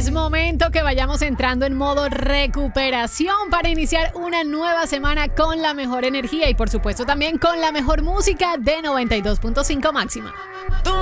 Es momento que vayamos entrando en modo recuperación para iniciar una nueva semana con la mejor energía y por supuesto también con la mejor música de 92.5 máxima. Tú